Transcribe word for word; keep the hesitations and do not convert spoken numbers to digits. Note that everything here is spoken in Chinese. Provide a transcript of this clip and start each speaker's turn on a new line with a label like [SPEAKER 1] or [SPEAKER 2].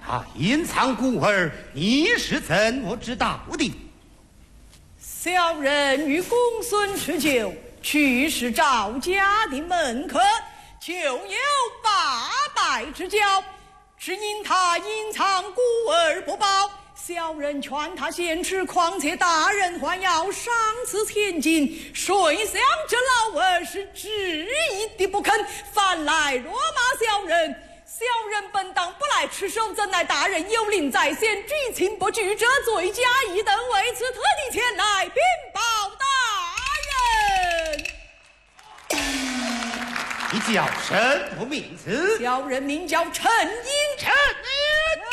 [SPEAKER 1] 他隐藏孤儿，你是怎么知道的？
[SPEAKER 2] 小人与公孙吃酒，去是赵家的门客，就有八拜之交，只因他隐藏孤儿不报。小人劝他先吃，况且大人还要赏赐千金，谁想这老儿是执意的不肯，反来辱骂小人。小人本当不来吃手，怎奈大人有令在先，举情不举，这罪加一等，为此特地前来禀报大人。
[SPEAKER 1] 你叫什么名字？
[SPEAKER 2] 小人名叫陈英。
[SPEAKER 1] 陈